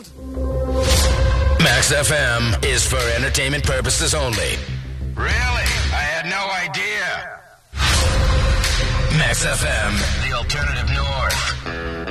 world. Max FM is for entertainment purposes only. Really? I had no idea. Max FM, the alternative north.